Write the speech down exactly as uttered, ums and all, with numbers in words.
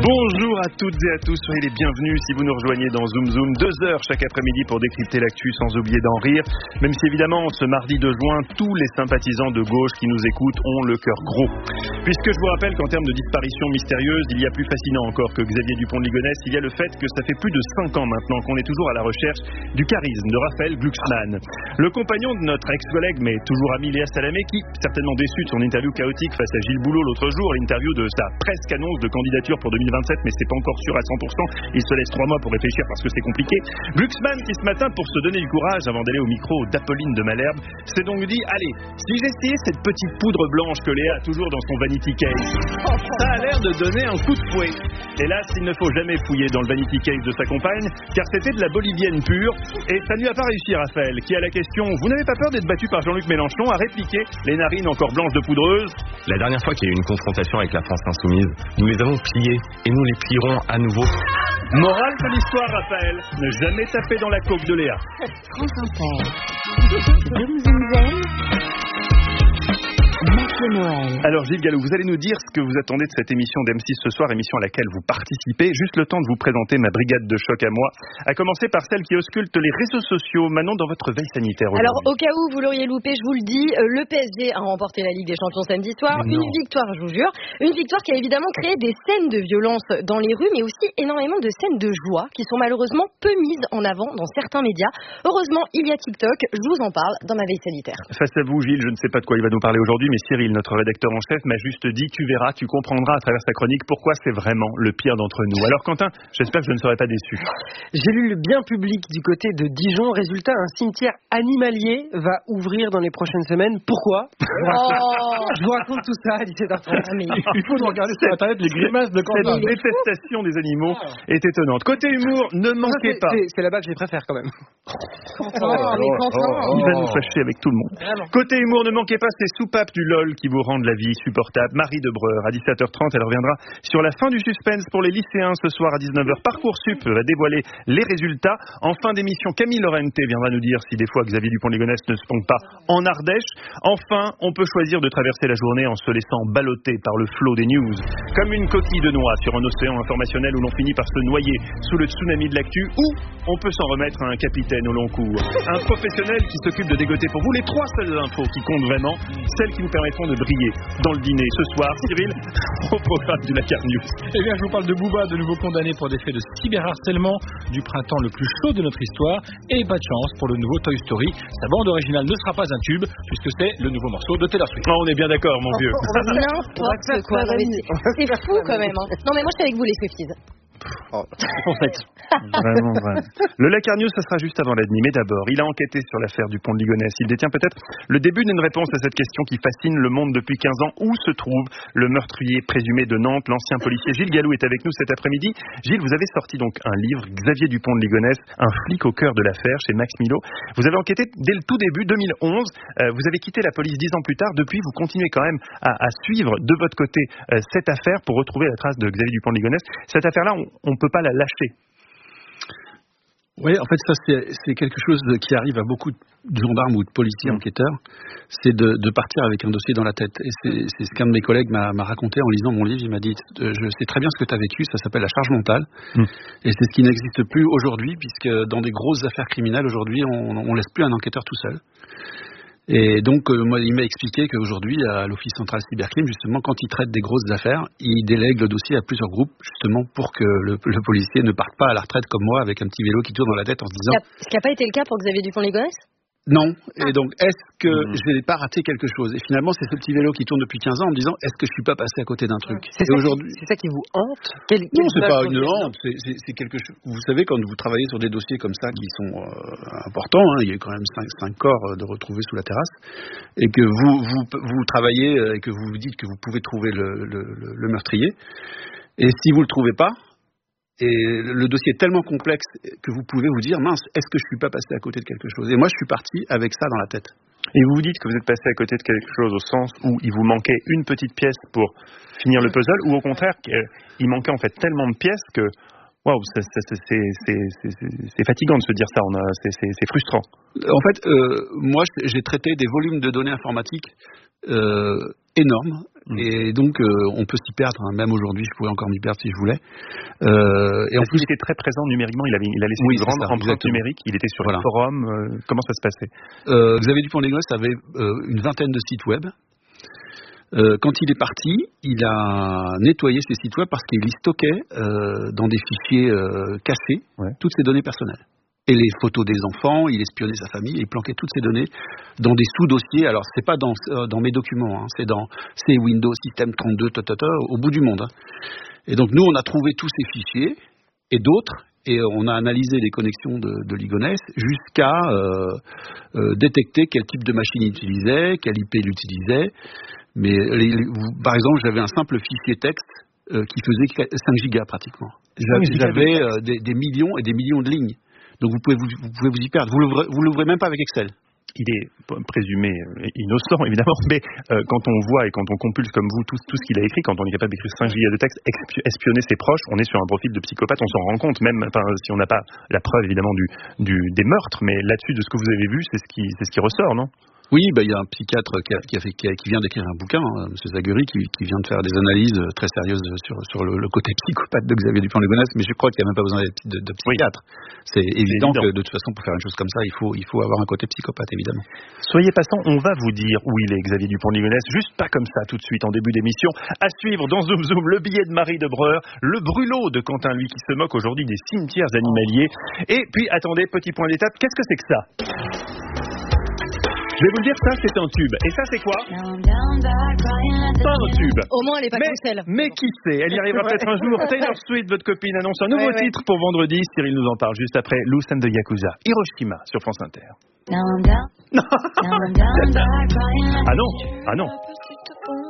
Bonjour à toutes et à tous, soyez les bienvenus si vous nous rejoignez dans Zoom Zoom, deux heures chaque après-midi pour décrypter l'actu sans oublier d'en rire. Même si évidemment, ce mardi deux juin, tous les sympathisants de gauche qui nous écoutent ont le cœur gros. Puisque je vous rappelle qu'en termes de disparition mystérieuse, il y a plus fascinant encore que Xavier Dupont de Ligonnès, il y a le fait que ça fait plus de cinq ans maintenant qu'on est toujours à la recherche du charisme de Raphaël Glucksmann. Le compagnon de notre ex-collègue, mais toujours ami Léa Salamé, qui, certainement déçu de son interview chaotique face à Gilles Boulot l'autre jour, l'interview de sa presque annonce de candidature pour deux mille vingt-sept, mais c'est pas encore sûr à cent pour cent, il se laisse trois mois pour réfléchir parce que c'est compliqué. Glucksmann qui ce matin, pour se donner du courage avant d'aller au micro d'Apolline de Malherbe, s'est donc dit, allez, si j'essayais cette petite poudre blanche que Léa a toujours dans son Vanity Case, ça a l'air de donner un coup de fouet. Hélas, il ne faut jamais fouiller dans le Vanity Case de sa compagne, car c'était de la bolivienne pure, et ça ne lui a pas réussi, Raphaël, qui à la question, vous n'avez pas peur d'être battu par Jean-Luc Mélenchon, a répliqué, les narines encore blanches de poudreuse. La dernière fois qu'il y a eu une confrontation avec la France insoumise, nous les avons pliés, et nous les plierons à nouveau. Morale de l'histoire, Raphaël, ne jamais taper dans la coque de Léa. France Inter. Zoom Zoom Zen. Mathieu Noël. Alors Gilles Gallou, vous allez nous dire ce que vous attendez de cette émission d'M six ce soir, émission à laquelle vous participez. Juste le temps de vous présenter ma brigade de choc à moi, à commencer par celle qui ausculte les réseaux sociaux. Manon, dans votre veille sanitaire aujourd'hui. Alors au cas où vous l'auriez loupé, je vous le dis, le P S G a remporté la Ligue des Champions samedi soir. Une victoire, je vous jure. Une victoire qui a évidemment créé des scènes de violence dans les rues, mais aussi énormément de scènes de joie qui sont malheureusement peu mises en avant dans certains médias. Heureusement, il y a TikTok, je vous en parle dans ma veille sanitaire. Face à vous, Gilles, je ne sais pas de quoi il va nous parler aujourd'hui, mais Cyril, notre rédacteur en chef, m'a juste dit, tu verras, tu comprendras à travers sa chronique pourquoi c'est vraiment le pire d'entre nous. Alors Quentin, j'espère que je ne serai pas déçu. J'ai lu le bien public du côté de Dijon. Résultat, un cimetière animalier va ouvrir dans les prochaines semaines. Pourquoi ? Oh. Je vous raconte tout ça à dix-sept heures trente. Mais... Il faut regarder sur internet les grimaces de Quentin. Cette détestation des animaux est étonnante. Côté humour, ne manquez pas. C'est, c'est là-bas que je les préfère quand même. Quentin, mais Quentin. Il va nous fâcher avec tout le monde. Vraiment. Côté humour, ne manquez pas ces soupapes du LOL qui vous rendent la vie supportable. Marie Debreur, à dix-sept heures trente, elle reviendra sur la fin du suspense pour les lycéens ce soir à dix-neuf heures. Parcoursup va dévoiler les résultats. En fin d'émission, Camille Lorente viendra nous dire si des fois Xavier Dupont de Ligonnès ne se pompe pas en Ardèche. Enfin, on peut choisir de traverser la journée en se laissant balloter par le flot des news. Comme une coquille de noix sur un océan informationnel où l'on finit par se noyer sous le tsunami de l'actu, ou on peut s'en remettre à un capitaine au long cours. Un professionnel qui s'occupe de dégoter pour vous les trois seules infos qui comptent vraiment, celles qui nous permettront de briller dans le dîner ce soir. Cyril, au programme du Dakar News. Eh bien, je vous parle de Booba, de nouveau condamné pour des faits de cyberharcèlement, du printemps le plus chaud de notre histoire, et pas de chance pour le nouveau Toy Story. Sa bande originale ne sera pas un tube, puisque c'est le nouveau morceau de Taylor Swift. Oh, on est bien d'accord, mon vieux. N'importe quoi. Non, mais c'est, c'est fou quand même. Hein. Non, mais moi, je suis avec vous, les Swifties. Oh, en fait, vraiment, vraiment. Le Dakar News, ça sera juste avant la demi. Mais d'abord, il a enquêté sur l'affaire du pont de Ligonnès. Il détient peut-être le début d'une réponse à cette question qui fascine le monde depuis quinze ans. Où se trouve le meurtrier présumé de Nantes, l'ancien policier Gilles Gallou est avec nous cet après-midi. Gilles, vous avez sorti donc un livre, Xavier Dupont de Ligonnès, un flic au cœur de l'affaire, chez Max Milo. Vous avez enquêté dès le tout début, deux mille onze. Euh, vous avez quitté la police dix ans plus tard. Depuis, vous continuez quand même à, à suivre de votre côté euh, cette affaire pour retrouver la trace de Xavier Dupont de Ligonnès. Cette affaire-là, on ne peut pas la lâcher. Oui, en fait, ça, c'est, c'est quelque chose de, qui arrive à beaucoup de gendarmes ou de policiers mmh. enquêteurs, c'est de, de partir avec un dossier dans la tête. Et c'est, c'est ce qu'un de mes collègues m'a, m'a raconté en lisant mon livre. Il m'a dit, je sais très bien ce que tu as vécu, ça s'appelle la charge mentale. Mmh. Et c'est ce qui n'existe plus aujourd'hui, puisque dans des grosses affaires criminelles, aujourd'hui, on ne laisse plus un enquêteur tout seul. Et donc, euh, moi, il m'a expliqué qu'aujourd'hui, à l'Office central cybercrime, justement, quand il traite des grosses affaires, il délègue le dossier à plusieurs groupes, justement, pour que le, le policier ne parte pas à la retraite comme moi, avec un petit vélo qui tourne dans la tête en se disant... Ce qui n'a pas été le cas pour Xavier Dupont de Ligonnès ? Non, et donc est-ce que mmh. je n'ai pas raté quelque chose ? Et finalement, c'est ce petit vélo qui tourne depuis quinze ans en me disant, est-ce que je suis pas passé à côté d'un truc ? C'est, ça aujourd'hui... qui, c'est ça qui vous hante ? Quel, Non, quel c'est pas une honte, c'est, c'est, c'est quelque chose... Vous savez, quand vous travaillez sur des dossiers comme ça qui sont euh, importants, hein, il y a quand même cinq, cinq corps de retrouvés sous la terrasse, et que vous, vous, vous travaillez et que vous vous dites que vous pouvez trouver le, le, le, le meurtrier, et si vous le trouvez pas, et le dossier est tellement complexe que vous pouvez vous dire, mince, est-ce que je suis pas passé à côté de quelque chose ? Et moi, je suis parti avec ça dans la tête. Et vous vous dites que vous êtes passé à côté de quelque chose au sens où il vous manquait une petite pièce pour finir le puzzle, ou au contraire, il manquait en fait tellement de pièces que Waouh, c'est, c'est, c'est, c'est, c'est fatigant de se dire ça, on a, c'est, c'est, c'est frustrant. En fait, euh, moi, j'ai traité des volumes de données informatiques euh, énormes, mmh. et donc euh, on peut s'y perdre. Hein. Même aujourd'hui, je pourrais encore m'y perdre si je voulais. Euh, et en plus, il était très présent numériquement. Il avait, il a laissé oui, une grande ça, empreinte numérique. Il était sur voilà. le forum. Euh, comment ça se passait? euh, Xavier Dupont-Ligonnès avait euh, une vingtaine de sites web. Euh, quand il est parti, il a nettoyé ses sites web parce qu'il y stockait euh, dans des fichiers euh, cachés ouais. toutes ses données personnelles. Et les photos des enfants, il espionnait sa famille, il planquait toutes ces données dans des sous-dossiers. Alors, c'est pas dans, euh, dans mes documents, hein, c'est dans c'est Windows, Système trente-deux, tata, au bout du monde. Hein. Et donc, nous, on a trouvé tous ces fichiers et d'autres, et on a analysé les connexions de, de Ligonnès jusqu'à euh, euh, détecter quel type de machine il utilisait, quel I P il utilisait. Mais les, les, par exemple, j'avais un simple fichier texte euh, qui faisait cinq gigas pratiquement. J'avais, j'avais euh, des, des millions et des millions de lignes. Donc vous pouvez vous, vous pouvez vous y perdre. Vous l'ouvrez, vous l'ouvrez même pas avec Excel. Il est présumé innocent, évidemment, mais euh, quand on voit et quand on compulse comme vous tout, tout ce qu'il a écrit, quand on est capable d'écrire cinq gigas de texte, espionner ses proches, on est sur un profil de psychopathe, on s'en rend compte, même enfin, si on n'a pas la preuve, évidemment, du, du, des meurtres, mais là-dessus, de ce que vous avez vu, c'est ce qui, c'est ce qui ressort, non ? Oui, bah, il y a un psychiatre qui, a, qui, a fait, qui, a, qui vient d'écrire un bouquin, hein, M. Zaguri, qui, qui vient de faire des analyses très sérieuses sur, sur le, le côté psychopathe de Xavier Dupont-Ligonnès, mais je crois qu'il n'y a même pas besoin de, de, de psychiatre. Oui. C'est évident, évident que de toute façon, pour faire une chose comme ça, il faut, il faut avoir un côté psychopathe, évidemment. Soyez patient, on va vous dire où il est, Xavier Dupont-Ligonnès, juste pas comme ça, tout de suite, en début d'émission. À suivre dans Zoom Zoom, le billet de Marie de Breur, le brûlot de Quentin, lui, qui se moque aujourd'hui des cimetières animaliers. Et puis, attendez, petit point d'étape, qu'est-ce que c'est que ça ? Je vais vous le dire, ça c'est un tube. Et ça c'est quoi? Pas un tube. Au moins elle est pas comme celle. Mais qui sait? Elle y arrivera peut-être un jour. Taylor Swift, votre copine, annonce un nouveau ouais, titre ouais. pour vendredi. Cyril nous en parle juste après. Loose and the Yakuza. Hiroshima sur France Inter. Non. Ah non. Ah non.